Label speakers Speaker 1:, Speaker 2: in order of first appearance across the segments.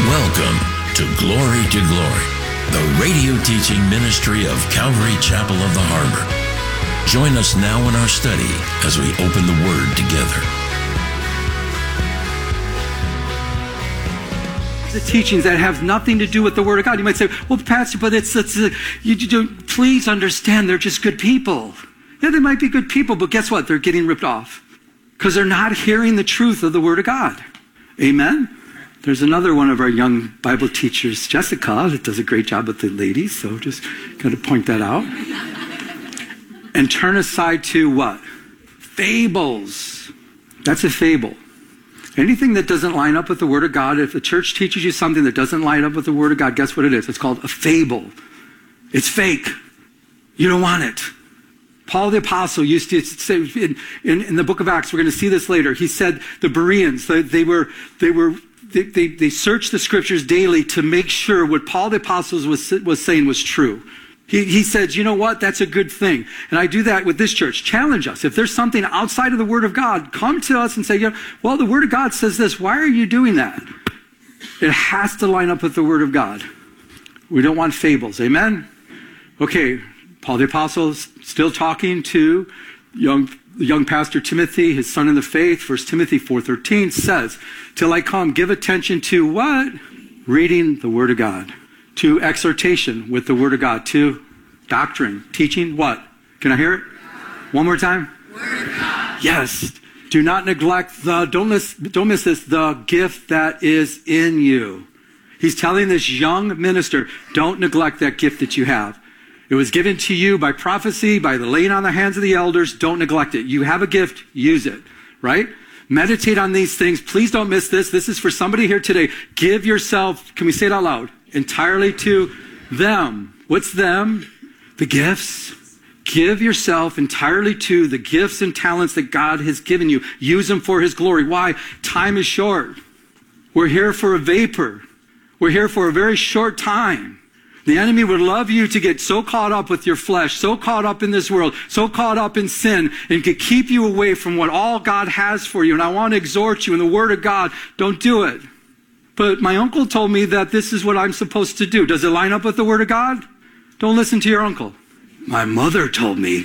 Speaker 1: Welcome to Glory to Glory, the radio teaching ministry of Calvary Chapel of the Harbor. Join us now in our study as we open the Word together.
Speaker 2: The teachings that have nothing to do with the Word of God. You might say, well, Pastor, but please understand they're just good people. Yeah, they might be good people, but guess what? They're getting ripped off because they're not hearing the truth of the Word of God. Amen? There's another one of our young Bible teachers, Jessica, that does a great job with the ladies, so just got to point that out. And turn aside to what? Fables. That's a fable. Anything that doesn't line up with the Word of God, if the church teaches you something that doesn't line up with the Word of God, guess what it is? It's called a fable. It's fake. You don't want it. Paul the Apostle used to say in the book of Acts, we're going to see this later, he said the Bereans, they searched the scriptures daily to make sure what Paul the Apostle was saying was true. He says, you know what? That's a good thing. And I do that with this church. Challenge us. If there's something outside of the Word of God, come to us and say, well, the Word of God says this. Why are you doing that? It has to line up with the Word of God. We don't want fables. Amen? Okay, Paul the Apostle still talking to young pastor Timothy, his son in the faith. 1 Timothy 4:13 says, till I come, give attention to what? Reading the Word of God. To exhortation with the Word of God. To doctrine. Teaching what? Can I hear it? One more time. Word of God. Yes. Do not neglect don't miss this, the gift that is in you. He's telling this young minister, don't neglect that gift that you have. It was given to you by prophecy, by the laying on the hands of the elders. Don't neglect it. You have a gift, use it, right? Meditate on these things. Please don't miss this. This is for somebody here today. Give yourself, can we say it out loud? Entirely to them. What's them? The gifts. Give yourself entirely to the gifts and talents that God has given you. Use them for His glory. Why? Time is short. We're here for a vapor. We're here for a very short time. The enemy would love you to get so caught up with your flesh, so caught up in this world, so caught up in sin, and could keep you away from what all God has for you. And I want to exhort you in the Word of God, don't do it. But my uncle told me that this is what I'm supposed to do. Does it line up with the Word of God? Don't listen to your uncle. My mother told me,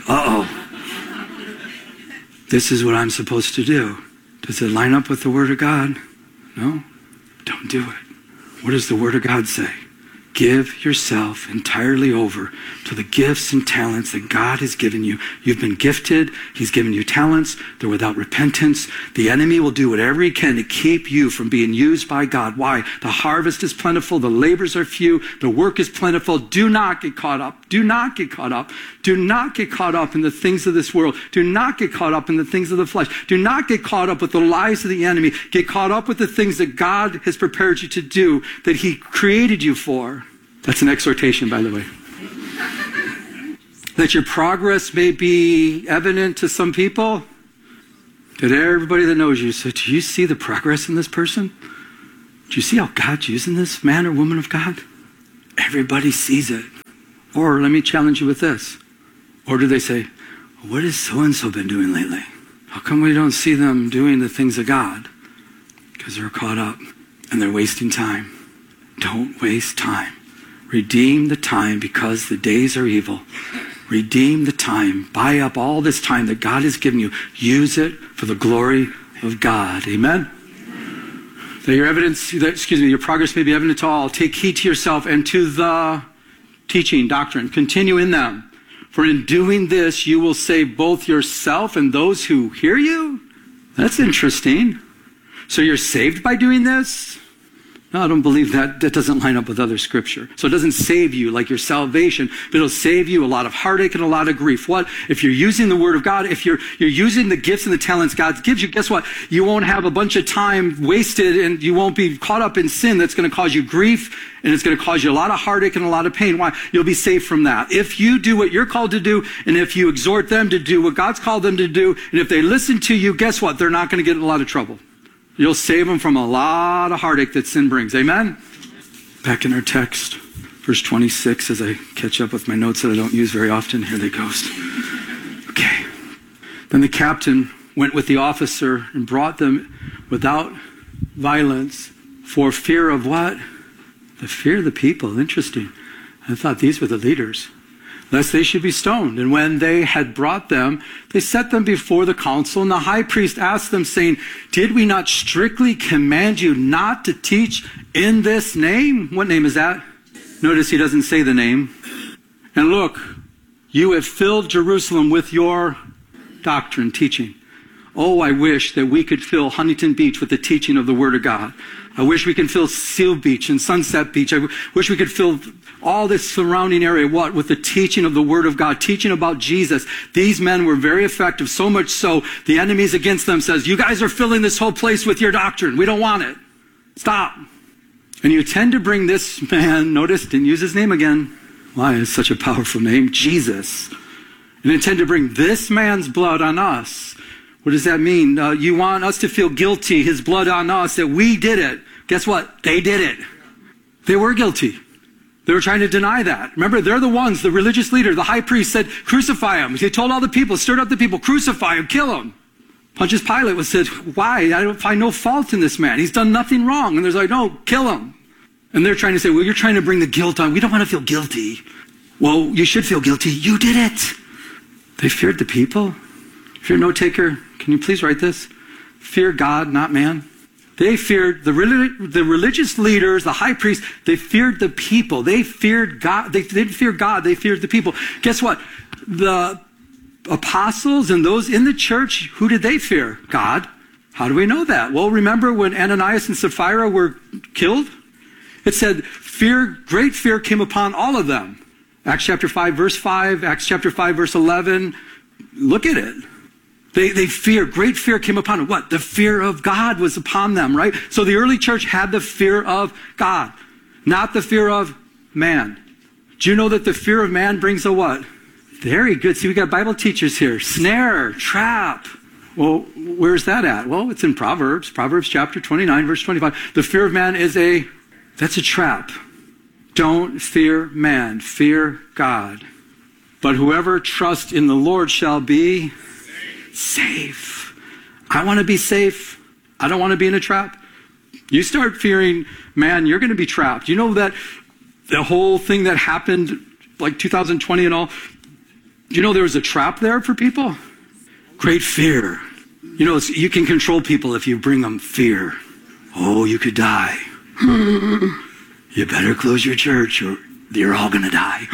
Speaker 2: this is what I'm supposed to do. Does it line up with the Word of God? No? Don't do it. What does the Word of God say? Give yourself entirely over to the gifts and talents that God has given you. You've been gifted. He's given you talents. They're without repentance. The enemy will do whatever he can to keep you from being used by God. Why? The harvest is plentiful. The labors are few. The work is plentiful. Do not get caught up. Do not get caught up. Do not get caught up in the things of this world. Do not get caught up in the things of the flesh. Do not get caught up with the lies of the enemy. Get caught up with the things that God has prepared you to do, that He created you for. That's an exhortation, by the way. That your progress may be evident to some people. That everybody that knows you said, do you see the progress in this person? Do you see how God's using this man or woman of God? Everybody sees it. Or let me challenge you with this. Or do they say, what has so-and-so been doing lately? How come we don't see them doing the things of God? Because they're caught up and they're wasting time. Don't waste time. Redeem the time because the days are evil. Redeem the time. Buy up all this time that God has given you. Use it for the glory of God. Amen? That your progress may be evident to all. Take heed to yourself and to the teaching, doctrine. Continue in them. For in doing this, you will save both yourself and those who hear you. That's interesting. So you're saved by doing this? No, I don't believe that. That doesn't line up with other scripture. So it doesn't save you like your salvation, but it'll save you a lot of heartache and a lot of grief. What? If you're using the Word of God, if you're using the gifts and the talents God gives you, guess what? You won't have a bunch of time wasted and you won't be caught up in sin that's going to cause you grief and it's going to cause you a lot of heartache and a lot of pain. Why? You'll be saved from that. If you do what you're called to do and if you exhort them to do what God's called them to do, and if they listen to you, guess what? They're not going to get in a lot of trouble. You'll save them from a lot of heartache that sin brings. Amen? Back in our text, verse 26, as I catch up with my notes that I don't use very often. Here they goes. Okay. Then the captain went with the officer and brought them without violence For fear of what? The fear of the people. Interesting. I thought these were the leaders. Lest they should be stoned. And when they had brought them, they set them before the council. And the high priest asked them, saying, did we not strictly command you not to teach in this name? What name is that? Notice he doesn't say the name. And look, you have filled Jerusalem with your doctrine, teaching. Oh, I wish that we could fill Huntington Beach with the teaching of the Word of God. I wish we could fill Seal Beach and Sunset Beach. I wish we could fill all this surrounding area, what? With the teaching of the Word of God, teaching about Jesus. These men were very effective, so much so, the enemies against them says, you guys are filling this whole place with your doctrine. We don't want it. Stop. And you tend to bring this man, notice, didn't use his name again. Why? It's such a powerful name, Jesus. And intend to bring this man's blood on us. What does that mean? You want us to feel guilty, his blood on us, that we did it. Guess what? They did it. They were guilty. They were trying to deny that. Remember, they're the ones, the religious leader, the high priest said, crucify him. He told all the people, stirred up the people, crucify him, kill him. Pontius Pilate said, why? I don't find no fault in this man. He's done nothing wrong. And they're like, no, kill him. And they're trying to say, well, you're trying to bring the guilt on. We don't want to feel guilty. Well, you should feel guilty. You did it. They feared the people. If you're a note taker, can you please write this? Fear God, not man. They feared the religious leaders, the high priest. They feared the people. They feared God. They didn't fear God. They feared the people. Guess what? The apostles and those in the church, who did they fear? God. How do we know that? Well, remember when Ananias and Sapphira were killed? It said, great fear came upon all of them. Acts chapter 5, verse 5, Acts chapter 5, verse 11. Look at it. They fear, great fear came upon them. What? The fear of God was upon them, right? So the early church had the fear of God, not the fear of man. Do you know that the fear of man brings a what? Very good. See, we got Bible teachers here. Snare, trap. Well, where's that at? Well, it's in Proverbs. Proverbs chapter 29, verse 25. The fear of man is that's a trap. Don't fear man, fear God. But whoever trusts in the Lord shall be safe. I want to be safe. I don't want to be in a trap. You start fearing man, you're going to be trapped. You know that the whole thing that happened like 2020 and all, you know there was a trap there for people? Great fear. You know, you can control people if you bring them fear. Oh, you could die. You better close your church or you're all going to die.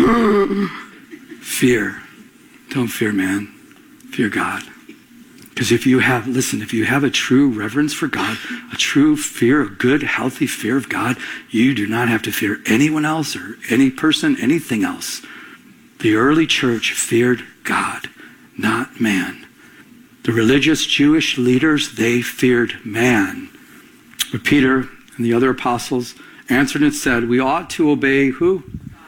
Speaker 2: Fear. Don't fear man. Fear God. Because if you have a true reverence for God, a true fear, a good, healthy fear of God, you do not have to fear anyone else or any person, anything else. The early church feared God, not man. The religious Jewish leaders, they feared man. But Peter and the other apostles answered and said, we ought to obey who?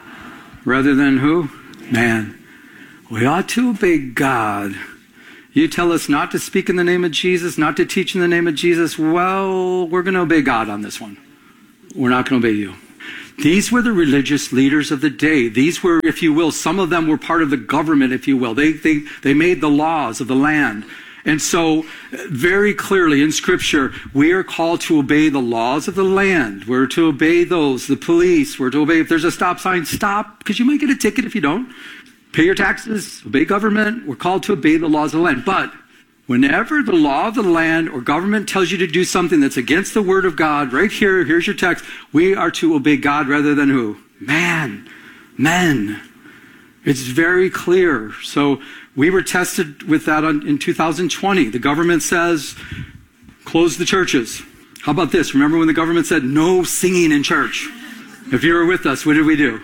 Speaker 2: Rather than who? Man. We ought to obey God. You tell us not to speak in the name of Jesus, not to teach in the name of Jesus. Well, we're going to obey God on this one. We're not going to obey you. These were the religious leaders of the day. These were, if you will, some of them were part of the government, if you will. They made the laws of the land. And so, very clearly in Scripture, we are called to obey the laws of the land. We're to obey those, the police. We're to obey, if there's a stop sign, stop, because you might get a ticket if you don't. Pay your taxes, obey government. We're called to obey the laws of the land. But whenever the law of the land or government tells you to do something that's against the word of God, right here, here's your text, we are to obey God rather than who? Man. Men. It's very clear. So we were tested with that in 2020. The government says, close the churches. How about this? Remember when the government said, no singing in church? If you were with us, what did we do?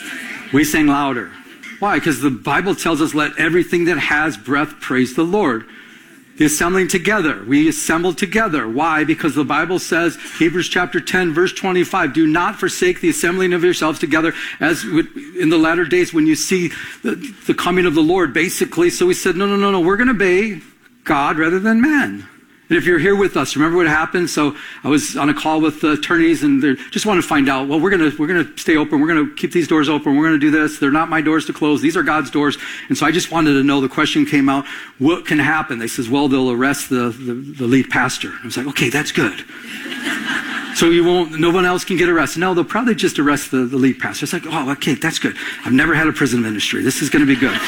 Speaker 2: We sang louder. Why? Because the Bible tells us, let everything that has breath praise the Lord. The assembling together. We assembled together. Why? Because the Bible says, Hebrews chapter 10, verse 25, do not forsake the assembling of yourselves together as in the latter days when you see the coming of the Lord, basically. So we said, no, we're going to obey God rather than man. And if you're here with us, remember what happened? So I was on a call with the attorneys and they just want to find out, well, we're going to stay open. We're going to keep these doors open. We're going to do this. They're not my doors to close. These are God's doors. And so I just wanted to know, the question came out, what can happen? They says, well, they'll arrest the lead pastor. I was like, okay, that's good. So no one else can get arrested. No, they'll probably just arrest the lead pastor. It's like, oh, okay, that's good. I've never had a prison ministry. This is going to be good.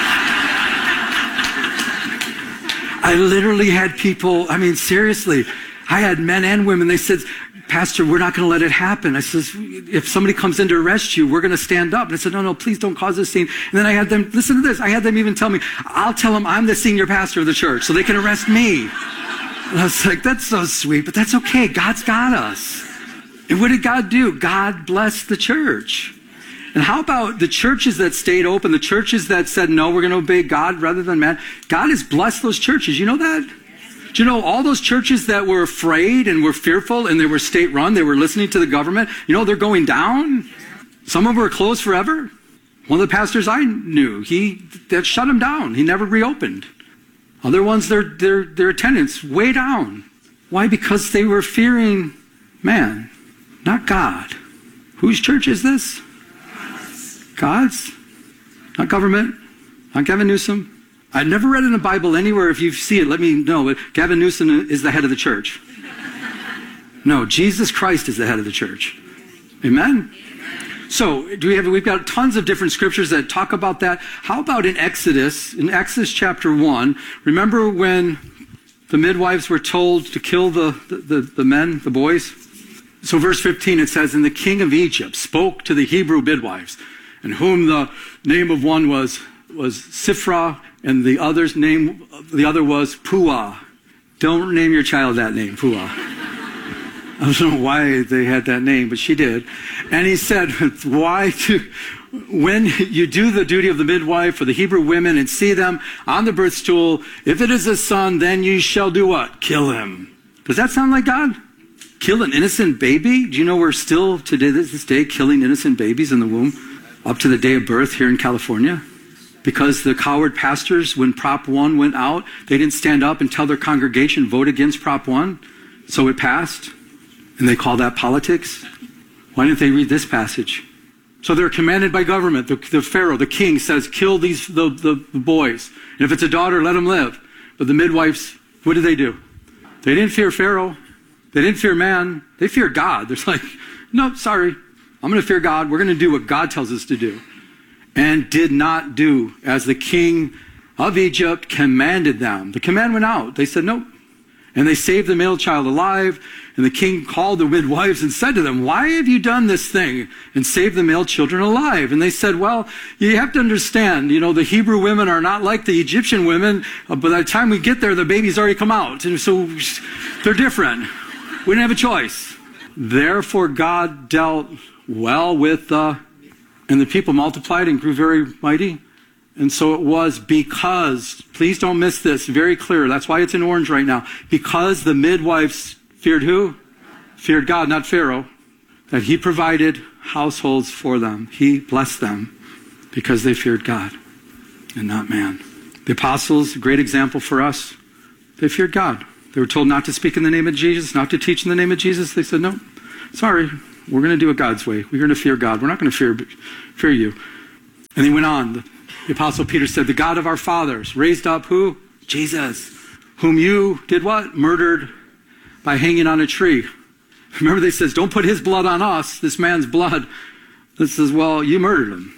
Speaker 2: I literally had people, seriously, I had men and women, they said, Pastor, we're not going to let it happen. I says, if somebody comes in to arrest you, we're going to stand up. And I said, no, please don't cause this scene. And then I had them, listen to this, I had them even tell me, I'll tell them I'm the senior pastor of the church so they can arrest me. And I was like, that's so sweet, but that's okay. God's got us. And what did God do? God blessed the church. And how about the churches that stayed open, the churches that said, no, we're going to obey God rather than man? God has blessed those churches. You know that? Do you know all those churches that were afraid and were fearful and they were state-run, they were listening to the government, they're going down? Some of them were closed forever. One of the pastors I knew, that shut them down. He never reopened. Other ones, their attendance way down. Why? Because they were fearing man, not God. Whose church is this? God's? Not government? Not Gavin Newsom? I've never read in the Bible anywhere. If you see it, let me know. But Gavin Newsom is the head of the church. No, Jesus Christ is the head of the church. Amen? So we've got tons of different scriptures that talk about that. How about in Exodus chapter 1, remember when the midwives were told to kill the men, the boys? So verse 15, it says, and the king of Egypt spoke to the Hebrew midwives, and whom the name of one was Sifra, and the other was Puah. Don't name your child that name, Puah. I don't know why they had that name, but she did. And he said, when you do the duty of the midwife for the Hebrew women and see them on the birth stool, if it is a son, then you shall do what? Kill him. Does that sound like God? Kill an innocent baby? Do you know we're still, today, this day, killing innocent babies in the womb up to the day of birth here in California? Because the coward pastors, when Prop 1 went out, they didn't stand up and tell their congregation, vote against Prop 1. So it passed. And they call that politics. Why didn't they read this passage? So they're commanded by government. The Pharaoh, the king, says, kill the boys. And if it's a daughter, let them live. But the midwives, what did they do? They didn't fear Pharaoh. They didn't fear man. They feared God. They're like, no, sorry. I'm going to fear God. We're going to do what God tells us to do. And did not do as the king of Egypt commanded them. The command went out. They said, nope. And they saved the male child alive. And the king called the midwives and said to them, why have you done this thing and saved the male children alive? And they said, well, you have to understand, the Hebrew women are not like the Egyptian women. But by the time we get there, the baby's already come out. And so they're different. We didn't have a choice. Therefore, God dealt well with and the people multiplied and grew very mighty. And so it was because, please don't miss this, very clear. That's why it's in orange right now. Because the midwives feared who? Feared God, not Pharaoh. That he provided households for them. He blessed them because they feared God and not man. The apostles, a great example for us. They feared God. They were told not to speak in the name of Jesus, not to teach in the name of Jesus. They said, no, sorry. We're going to do it God's way. We're going to fear God. We're not going to fear you. And he went on. The Apostle Peter said, the God of our fathers raised up who? Jesus. Whom you did what? Murdered by hanging on a tree. Remember they says, don't put his blood on us, this man's blood. This says, well, you murdered him.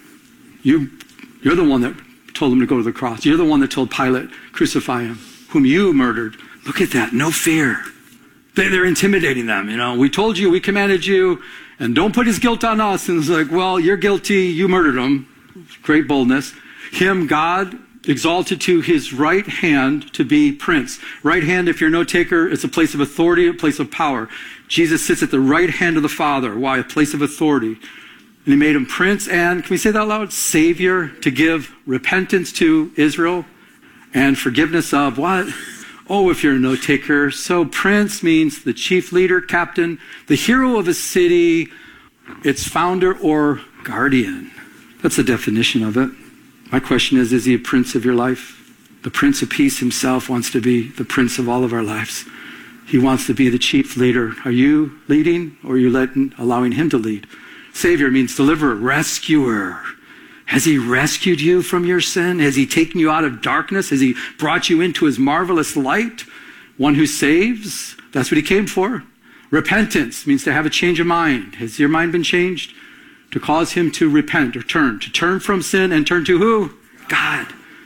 Speaker 2: You're the one that told him to go to the cross. You're the one that told Pilate, crucify him. Whom you murdered. Look at that. No fear. They're intimidating them, We told you, we commanded you, and don't put his guilt on us. And it's like, well, you're guilty, you murdered him. Great boldness. Him, God exalted to his right hand to be prince. Right hand, if you're a note taker, it's a place of authority, a place of power. Jesus sits at the right hand of the Father. Why? A place of authority. And he made him prince and, can we say that out loud? Savior, to give repentance to Israel and forgiveness of what? Oh, if you're a note taker. So prince means the chief leader, captain, the hero of a city, its founder or guardian. That's the definition of it. My question is he a prince of your life? The Prince of Peace himself wants to be the prince of all of our lives. He wants to be the chief leader. Are you leading or are you allowing him to lead? Savior means deliverer, rescuer. Has he rescued you from your sin? Has he taken you out of darkness? Has he brought you into his marvelous light? One who saves? That's what he came for. Repentance means to have a change of mind. Has your mind been changed? To cause him to repent or turn. To turn from sin and turn to who? God.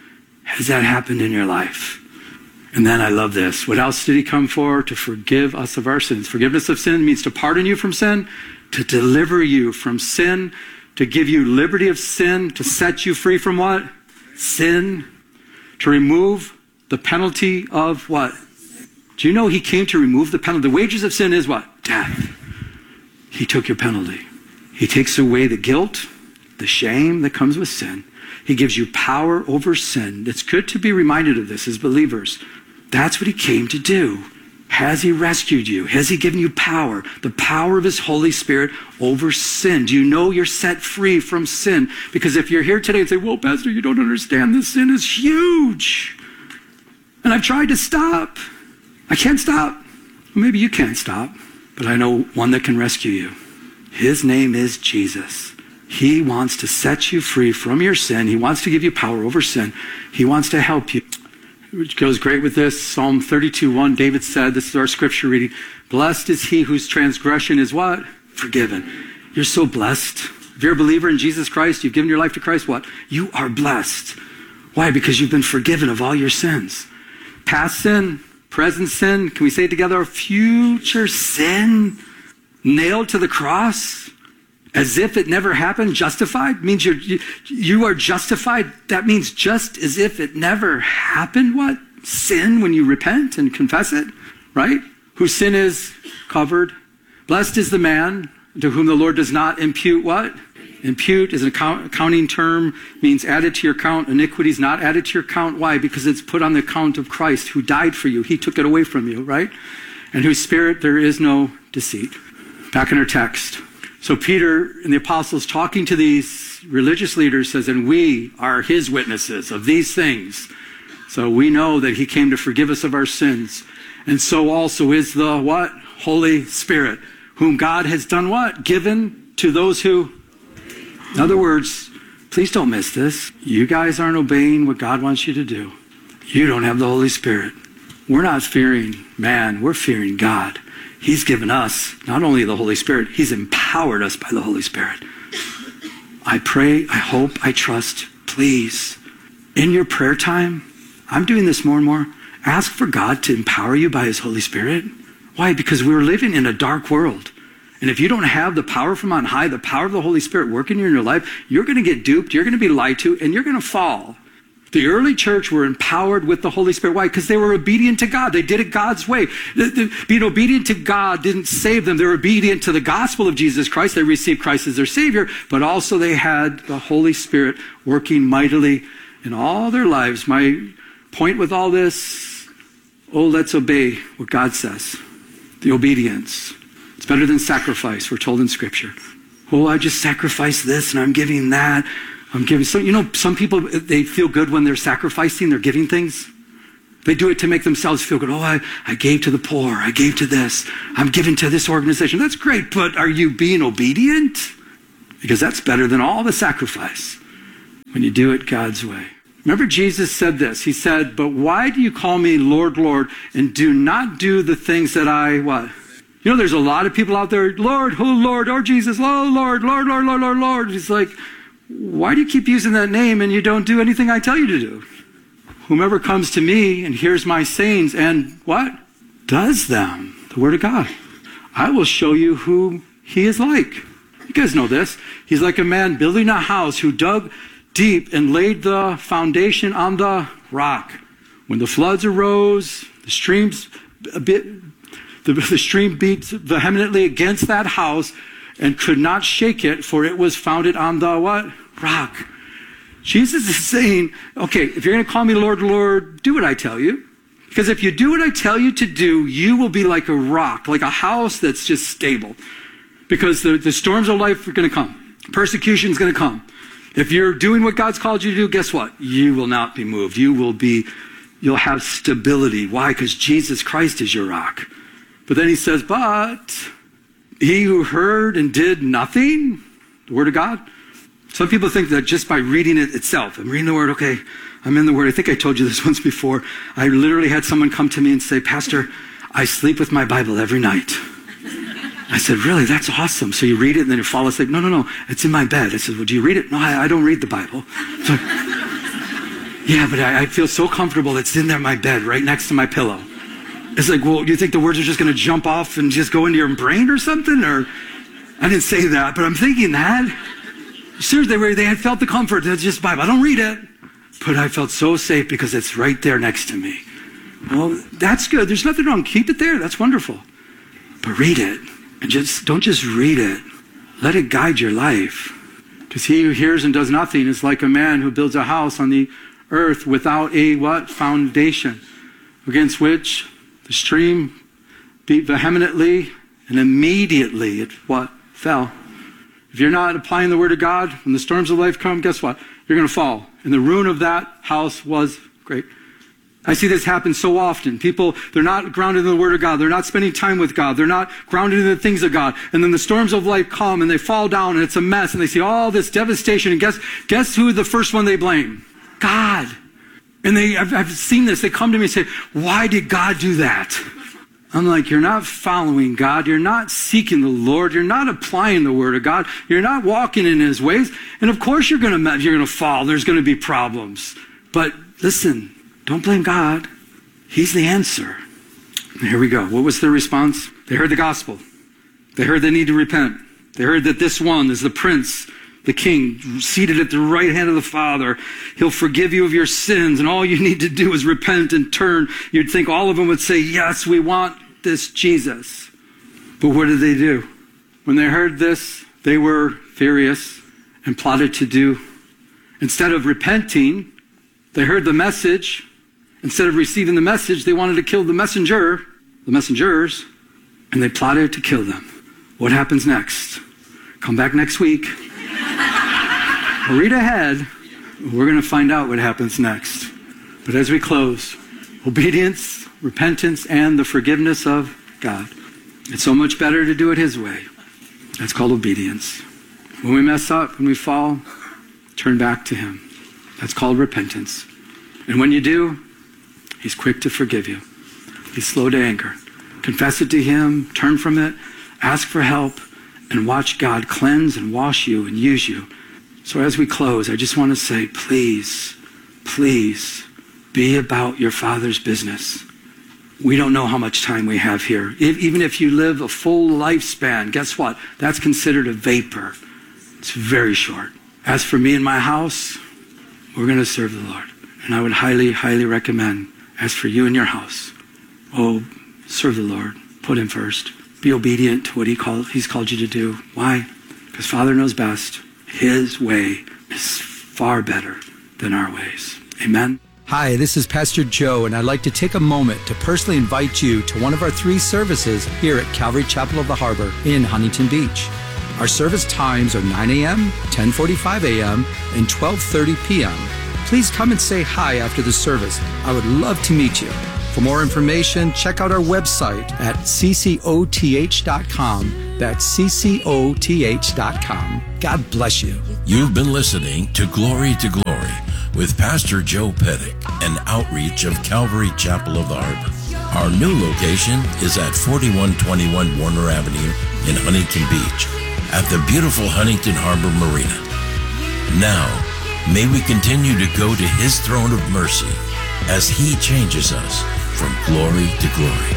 Speaker 2: Has that happened in your life? And then I love this. What else did he come for? To forgive us of our sins. Forgiveness of sin means to pardon you from sin, to deliver you from sin, to give you liberty of sin, to set you free from what? Sin. To remove the penalty of what? Do you know he came to remove the penalty? The wages of sin is what? Death. He took your penalty. He takes away the guilt, the shame that comes with sin. He gives you power over sin. It's good to be reminded of this as believers. That's what he came to do. Has he rescued you? Has he given you power? The power of his Holy Spirit over sin. Do you know you're set free from sin? Because if you're here today and say, well, Pastor, you don't understand. This sin is huge. And I've tried to stop. I can't stop. Well, maybe you can't stop. But I know one that can rescue you. His name is Jesus. He wants to set you free from your sin. He wants to give you power over sin. He wants to help you. Which goes great with this. Psalm 32:1, David said, this is our scripture reading, blessed is he whose transgression is what? Forgiven. You're so blessed. If you're a believer in Jesus Christ, you've given your life to Christ, what? You are blessed. Why? Because you've been forgiven of all your sins. Past sin, present sin, can we say it together? Future sin, nailed to the cross. As if it never happened, justified, means you are justified. That means just as if it never happened, what? Sin when you repent and confess it, right? Whose sin is covered. Blessed is the man to whom the Lord does not impute what? Impute is an accounting term, means added to your account. Iniquity is not added to your account. Why? Because it's put on the account of Christ who died for you. He took it away from you, right? And whose spirit there is no deceit. Back in our text. So Peter and the apostles talking to these religious leaders says, and we are his witnesses of these things. So we know that he came to forgive us of our sins. And so also is the what? Holy Spirit, whom God has done what? Given to those who? In other words, please don't miss this. You guys aren't obeying what God wants you to do. You don't have the Holy Spirit. We're not fearing man, we're fearing God. He's given us not only the Holy Spirit, he's empowered us by the Holy Spirit. I pray, I hope, I trust, please, in your prayer time, I'm doing this more and more, ask for God to empower you by his Holy Spirit. Why? Because we're living in a dark world. And if you don't have the power from on high, the power of the Holy Spirit working in your life, you're going to get duped, you're going to be lied to, and you're going to fall. The early church were empowered with the Holy Spirit. Why? Because they were obedient to God. They did it God's way. Being obedient to God didn't save them. They were obedient to the gospel of Jesus Christ. They received Christ as their Savior, but also they had the Holy Spirit working mightily in all their lives. My point with all this, let's obey what God says. The obedience. It's better than sacrifice, we're told in Scripture. I just sacrificed this and I'm giving that. I'm giving. So, some people, they feel good when they're sacrificing, they're giving things. They do it to make themselves feel good. I gave to the poor. I gave to this. I'm giving to this organization. That's great, but are you being obedient? Because that's better than all the sacrifice when you do it God's way. Remember Jesus said this. He said, but why do you call me Lord, Lord, and do not do the things that I, what? There's a lot of people out there, Lord, oh Jesus, oh Lord, Lord, Lord, Lord, Lord, Lord. He's like, why do you keep using that name and you don't do anything I tell you to do? Whomever comes to me and hears my sayings and what? Does them. The word of God. I will show you who he is like. You guys know this. He's like a man building a house who dug deep and laid the foundation on the rock. When the floods arose, the stream beat vehemently against that house and could not shake it, for it was founded on the what? Rock. Jesus is saying, okay, if you're going to call me Lord, Lord, do what I tell you. Because if you do what I tell you to do, you will be like a rock, like a house that's just stable. Because the storms of life are going to come. Persecution is going to come. If you're doing what God's called you to do, guess what? You will not be moved. You'll have stability. Why? Because Jesus Christ is your rock. But then he says, but he who heard and did nothing, the word of God. Some people think that just by reading it itself, I'm reading the word, okay, I'm in the word. I think I told you this once before. I literally had someone come to me and say, Pastor, I sleep with my Bible every night. I said, really? That's awesome. So you read it and then you fall asleep. No. It's in my bed. I said, well, do you read it? No, I don't read the Bible. So, yeah, but I feel so comfortable. It's in there in my bed right next to my pillow. It's like, well, do you think the words are just going to jump off and just go into your brain or something? Or I didn't say that, but I'm thinking that. Seriously, they had felt the comfort. It's just Bible. I don't read it. But I felt so safe because it's right there next to me. Well, that's good. There's nothing wrong. Keep it there. That's wonderful. But read it. And don't just read it. Let it guide your life. Because he who hears and does nothing is like a man who builds a house on the earth without a what? Foundation. Against which the stream beat vehemently, and immediately it what? Fell. If you're not applying the word of God, when the storms of life come, guess what? You're going to fall. And the ruin of that house was great. I see this happen so often. People, they're not grounded in the word of God. They're not spending time with God. They're not grounded in the things of God. And then the storms of life come and they fall down and it's a mess and they see all this devastation. And guess who the first one they blame? God. And I've seen this. They come to me and say, why did God do that? I'm like, you're not following God. You're not seeking the Lord. You're not applying the word of God. You're not walking in his ways. And of course you're going to fall. There's going to be problems. But listen, don't blame God. He's the answer. And here we go. What was their response? They heard the gospel. They heard they need to repent. They heard that this one is the prince, the king, seated at the right hand of the Father. He'll forgive you of your sins, and all you need to do is repent and turn. You'd think all of them would say, yes, we want this Jesus. But what did they do? When they heard this, they were furious and plotted to do. Instead of repenting, they heard the message. Instead of receiving the message, they wanted to kill the messengers, and they plotted to kill them. What happens next? Come back next week. Read ahead. We're going to find out what happens next. But as we close, obedience, repentance, and the forgiveness of God. It's so much better to do it his way. That's called obedience. When we mess up, when we fall, turn back to him. That's called repentance. And when you do, he's quick to forgive you. He's slow to anger. Confess it to him, turn from it, ask for help, and watch God cleanse and wash you and use you. So as we close, I just want to say, please, please be about your Father's business. We don't know how much time we have here. Even if you live a full lifespan, guess what? That's considered a vapor. It's very short. As for me and my house, we're going to serve the Lord. And I would highly, highly recommend, as for you and your house, serve the Lord. Put him first. Be obedient to what he's called you to do. Why? Because Father knows best. His way is far better than our ways. Amen.
Speaker 3: Hi, this is Pastor Joe, and I'd like to take a moment to personally invite you to one of our 3 services here at Calvary Chapel of the Harbor in Huntington Beach. Our service times are 9 a.m., 10:45 a.m., and 12:30 p.m. Please come and say hi after the service. I would love to meet you. For more information, check out our website at ccoth.com. That's ccoth.com. God bless you.
Speaker 1: You've been listening to Glory with Pastor Joe Pettick, an outreach of Calvary Chapel of the Harbor. Our new location is at 4121 Warner Avenue in Huntington Beach at the beautiful Huntington Harbor Marina. Now, may we continue to go to his throne of mercy as he changes us from glory to glory.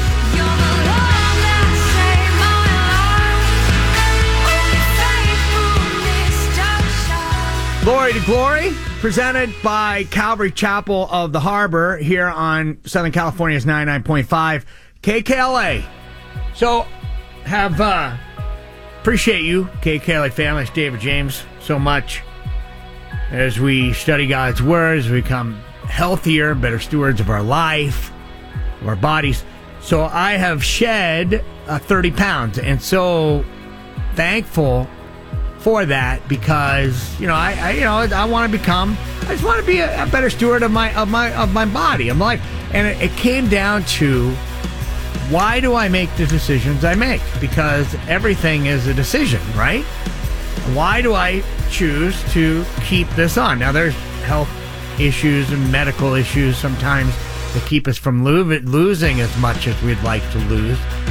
Speaker 4: Glory to Glory, presented by Calvary Chapel of the Harbor here on Southern California's 99.5 KKLA. So, appreciate you, KKLA family, it's David James, so much as we study God's Word, as we become healthier, better stewards of our life, of our bodies. So I have shed 30 pounds, and so thankful for that, because I want to become, I just want to be a better steward of my body, of my life. And it came down to, why do I make the decisions I make? Because everything is a decision, right? Why do I choose to keep this on? Now, there's health issues and medical issues sometimes that keep us from losing as much as we'd like to lose.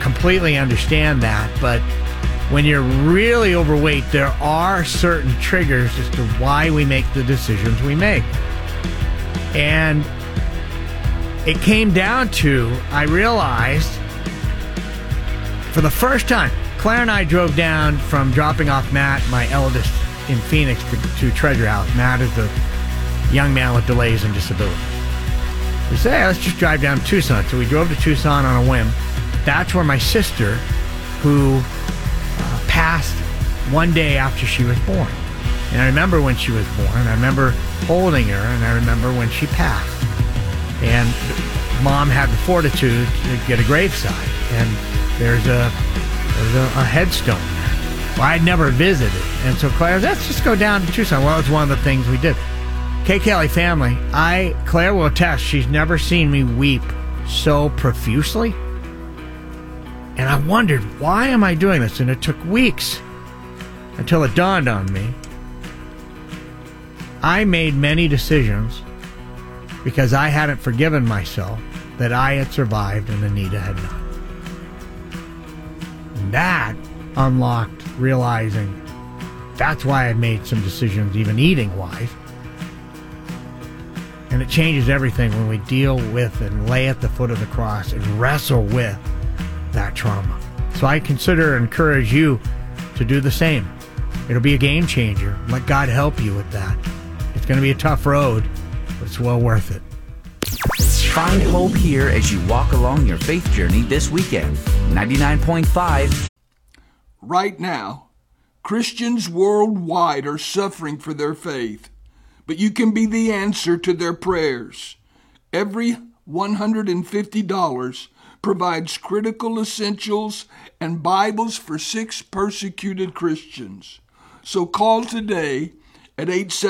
Speaker 4: completely understand that, but when you're really overweight, there are certain triggers as to why we make the decisions we make. And it came down to, I realized for the first time, Claire and I drove down from dropping off Matt, my eldest, in Phoenix to Treasure House. Matt is a young man with delays and disabilities. We said, hey, let's just drive down to Tucson. So we drove to Tucson on a whim. That's where my sister, who passed one day after she was born. And I remember when she was born. I remember holding her, and I remember when she passed. And Mom had the fortitude to get a graveside, and there's a headstone there. Well, I'd never visited, and so Claire, let's just go down to Tucson. Well, it's one of the things we did. Kay Kelly family, Claire will attest, she's never seen me weep so profusely. And I wondered, why am I doing this? And it took weeks until it dawned on me. I made many decisions because I hadn't forgiven myself that I had survived and Anita had not. And that unlocked realizing that's why I made some decisions, even eating-wise. And it changes everything when we deal with and lay at the foot of the cross and wrestle with that trauma. So I consider and encourage you to do the same. It'll be a game changer. Let God help you with that. It's going to be a tough road, but it's well worth it.
Speaker 5: Find hope here as you walk along your faith journey this weekend. 99.5.
Speaker 6: Right now, Christians worldwide are suffering for their faith, but you can be the answer to their prayers. Every $150 provides critical essentials and Bibles for 6 persecuted Christians. So call today at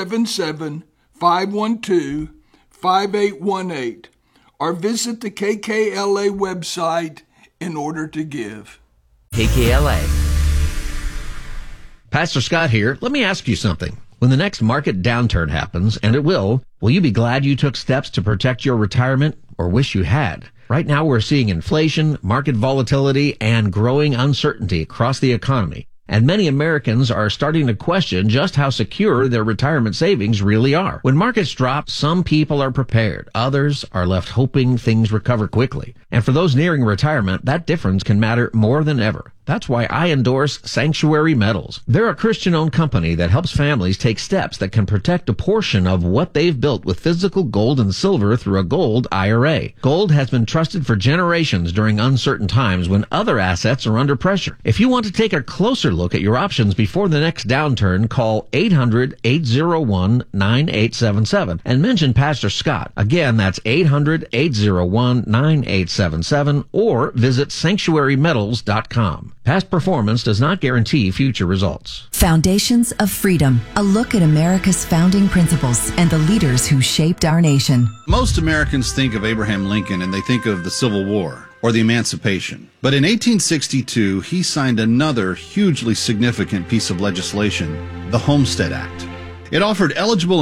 Speaker 6: 877-512-5818 or visit the KKLA website in order to give.
Speaker 5: KKLA.
Speaker 7: Pastor Scott here. Let me ask you something. When the next market downturn happens, and it will you be glad you took steps to protect your retirement or wish you had? Right now we're seeing inflation, market volatility, and growing uncertainty across the economy. And many Americans are starting to question just how secure their retirement savings really are. When markets drop, some people are prepared. Others are left hoping things recover quickly. And for those nearing retirement, that difference can matter more than ever. That's why I endorse Sanctuary Metals. They're a Christian-owned company that helps families take steps that can protect a portion of what they've built with physical gold and silver through a gold IRA. Gold has been trusted for generations during uncertain times when other assets are under pressure. If you want to take a closer look at your options before the next downturn, call 800-801-9877 and mention Pastor Scott. Again, that's 800-801-9877 or visit sanctuarymetals.com. Past performance does not guarantee future results.
Speaker 8: Foundations of Freedom, a look at America's founding principles and the leaders who shaped our nation.
Speaker 9: Most Americans think of Abraham Lincoln and they think of the Civil War or the Emancipation. But in 1862, he signed another hugely significant piece of legislation, the Homestead Act. It offered eligible